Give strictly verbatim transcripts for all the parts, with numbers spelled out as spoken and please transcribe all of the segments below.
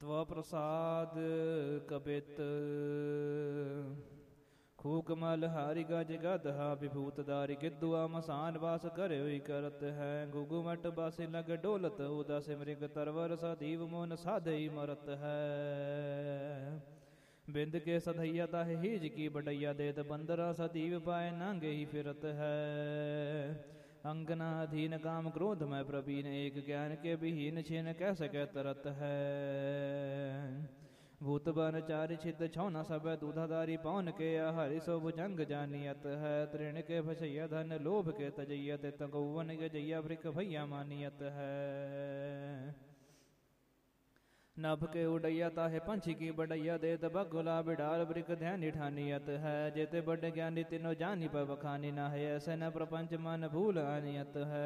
स्वप्रसाद कपित खूक मल हारि गज गदहा विभूत दारि गिद्दुआ मसान वास करे हुई करत है गुगुमट बासे लग डोलत उदास मृग तरवर सदीव मोन साधई मरत है बिंद के सधैया ताहे हीज की बडैया देत बंदरा सदीव पाए नांगे ही फिरत है अंगना अधीन काम क्रोध में प्रवीण एक ज्ञान के विहीन छिन कैसे कै तरत है भूत बन चारि छित छौना सब दूधाधारी पौन के हरि सो भुजंग जानियत है तृण के भसैया धन लोभ के तजैयत तगौवन के जैया वृक भैया मानियत है नभ के उड़ैया ताहे पंछी की बड़ैया देत बगुला बिडाल वृक ध्यान ठानियत है जेते बड़े ज्ञानी तीनों जानी पर बखानी ना है ऐसे न प्रपंच मन भूल आनियत है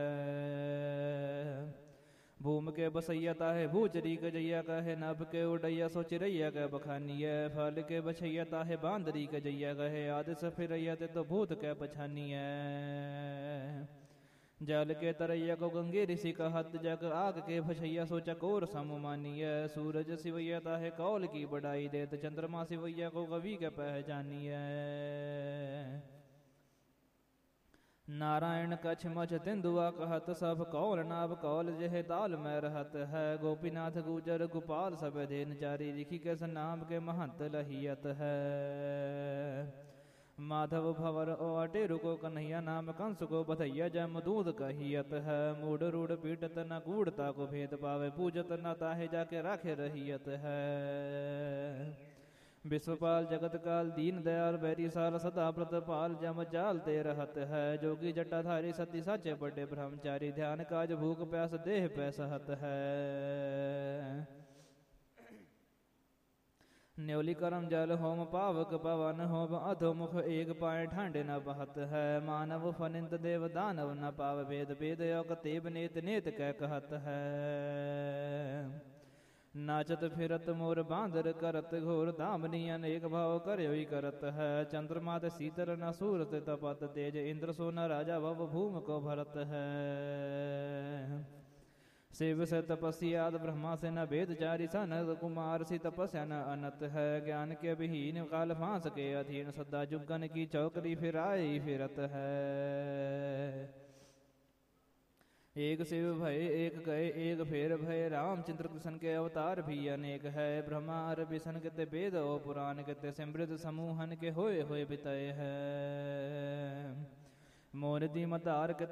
भूम के बसैया ताहे भूचरी कजैया कहे नभ के उड़ैया सो चिरैया कह बखानिय फल के बछैया ताहे बांदरी कजैया कहे आदि से फिरैया ते तो भूत कह पछानिय जल के तरैया को गंगे ऋषि कहत जग आग के भछैया सो चकोर सममानिय सूरज सिवैया ताहे कौल की बड़ाई देत चंद्रमा सिवैया को कवि के पहचानिय नारायण कछ मछ तिंदुआ कहत सब कौल नाभ कौल जह ताल में रहत है गोपीनाथ गुजर गोपाल सब देन चारी लिखी के नाम के महंत लहियत है माधव भवर ओ अटे रुको कन्हैया नाम कंस को बधैया जम दूध कहियत है मूड रूढ़ पीटत न गूढ़ता को भेद पावे पूजत न ताहे जाके राखे रहियत है विश्वपाल जगत काल दीन दयाल बैरी साल सदा व्रत पाल जम जाल ते रहत है जोगी जटाधारी सती साचे बड़े ब्रह्मचारी ध्यान काज भूख प्यास देह पैसहत है न्योली करम जल होम पावक पवन होम अधोमुख एक पाए ठांडे न बहत है मानव फनिंत देव दानव न पाव वेद वेद योग तेब नेत नेत कह कहत है नाचत फिरत मोर बांदर करत घोर दामनी अनेक भाव करयोई करत है चंद्रमा ते शीतल न सूरत तपत तेज इंद्र सोना राजा भव भूम को भरत है शिव से तपस्या ब्रह्मा से न वेद चारी सनत कुमार सी तपस्या न अनत है ज्ञान के विहीन काल फांस के अधीन सदा जुगन की चौकरी फिराई फिरत है एक शिव भय एक गए एक फेर भय रामचंद्र कृष्ण के अवतार भी अनेक है ब्रह्मा विष्णु के वेद और पुराण के समृद्ध समूहन के होए होए बितय है मोर दी मतार के